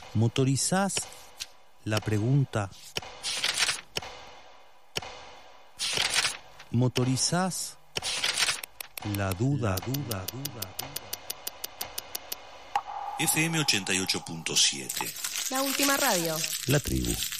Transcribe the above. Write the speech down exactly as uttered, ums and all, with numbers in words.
Motorizás la pregunta. Motorizás la duda, duda, duda. F M ochenta y ocho punto siete. La última radio. La tribu.